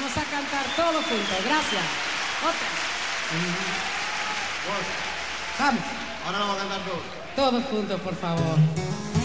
Vamos a cantar todos juntos. Gracias. Otra. Vamos. Ahora lo vamos a cantar todos. Todos juntos, por favor.